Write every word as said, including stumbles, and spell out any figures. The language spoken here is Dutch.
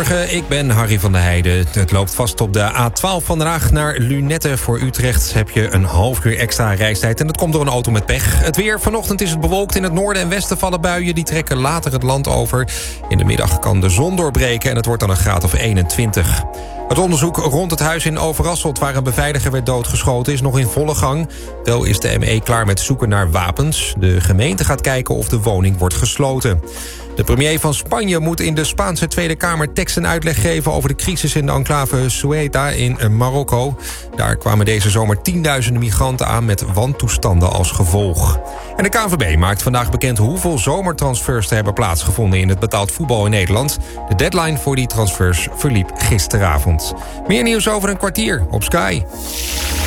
Goedemorgen, ik ben Harry van der Heijden. Het loopt vast op de A twaalf van Den Haag naar Lunette. Voor Utrecht heb je een half uur extra reistijd en dat komt door een auto met pech. Het weer, vanochtend is het bewolkt. In het noorden en westen vallen buien, die trekken later het land over. In de middag kan de zon doorbreken en het wordt dan een graad of eenentwintig. Het onderzoek rond het huis in Overasselt, waar een beveiliger werd doodgeschoten, is nog in volle gang. Wel is de M E klaar met zoeken naar wapens. De gemeente gaat kijken of de woning wordt gesloten. De premier van Spanje moet in de Spaanse Tweede Kamer tekst en uitleg geven over de crisis in de enclave Ceuta in Marokko. Daar kwamen deze zomer tienduizenden migranten aan met wantoestanden als gevolg. En de K N V B maakt vandaag bekend hoeveel zomertransfers er hebben plaatsgevonden in het betaald voetbal in Nederland. De deadline voor die transfers verliep gisteravond. Meer nieuws over een kwartier op Sky.